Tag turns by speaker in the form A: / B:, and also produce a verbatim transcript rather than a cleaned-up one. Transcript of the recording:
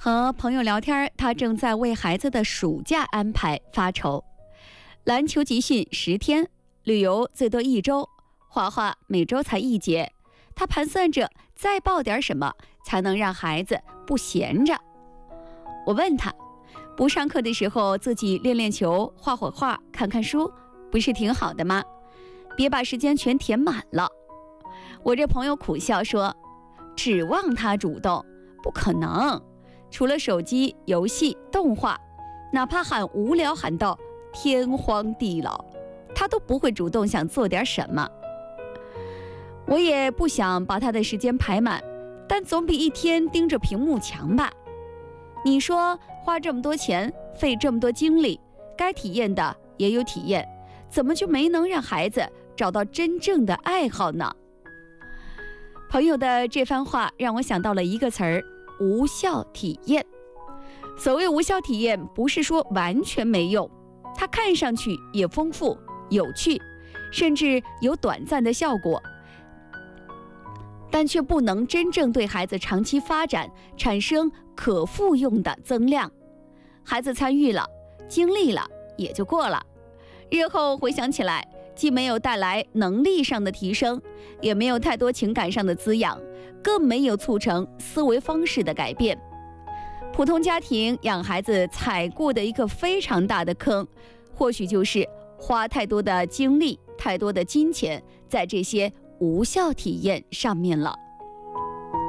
A: 和朋友聊天，他正在为孩子的暑假安排发愁。篮球集训十天，旅游最多一周，画画每周才一节。他盘算着再报点什么才能让孩子不闲着。我问他，不上课的时候自己练练球，画会画，看看书，不是挺好的吗？别把时间全填满了。我这朋友苦笑说，指望他主动，不可能。除了手机、游戏、动画，哪怕喊无聊喊到天荒地老，他都不会主动想做点什么。我也不想把他的时间排满，但总比一天盯着屏幕强吧。你说花这么多钱，费这么多精力，该体验的也有体验，怎么就没能让孩子找到真正的爱好呢？朋友的这番话让我想到了一个词儿，无效体验。所谓无效体验，不是说完全没用，它看上去也丰富、有趣，甚至有短暂的效果，但却不能真正对孩子长期发展产生可复用的增量。孩子参与了，经历了，也就过了。日后回想起来，既没有带来能力上的提升，也没有太多情感上的滋养，更没有促成思维方式的改变。普通家庭养孩子踩过的一个非常大的坑，或许就是花太多的精力、太多的金钱在这些无效体验上面了。